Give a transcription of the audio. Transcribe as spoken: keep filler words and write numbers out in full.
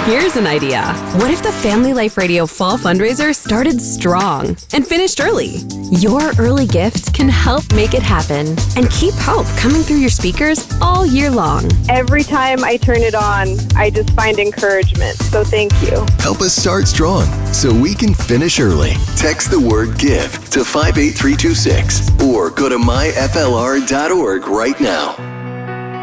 Here's an idea. What if the Family Life Radio Fall Fundraiser started strong and finished early? Your early gift can help make it happen and keep hope coming through your speakers all year long. Every time I turn it on, I just find encouragement. So thank you. Help us start strong so we can finish early. Text the word GIVE to five eight three two six or go to my f l r dot org right now.